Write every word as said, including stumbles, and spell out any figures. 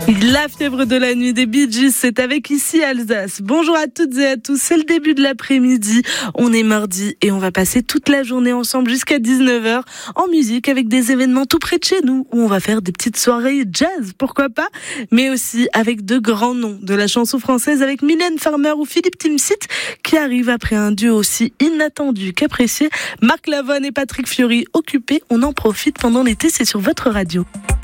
La fièvre de la nuit des Bee Gees, c'est avec Ici Alsace. Bonjour à toutes et à tous, c'est le début de l'après-midi. On est mardi et on va passer toute la journée ensemble jusqu'à dix-neuf heures en musique avec des événements tout près de chez nous où on va faire des petites soirées jazz, pourquoi pas, mais aussi avec de grands noms de la chanson française avec Mylène Farmer ou Philippe Timsit qui arrivent après un duo aussi inattendu qu'apprécié. Marc Lavoine et Patrick Fiori occupés, on en profite pendant l'été, c'est sur votre radio.